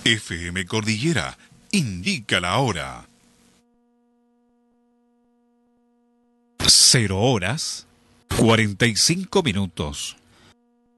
FM Cordillera indica la hora. 0 horas 45 minutos.